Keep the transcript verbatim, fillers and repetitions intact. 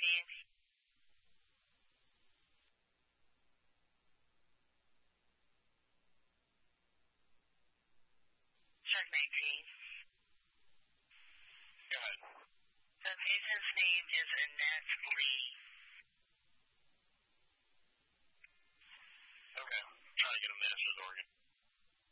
nineteen. Shark nineteen. Go ahead. The patient's name is Annette Lee. Okay. Try to get him there.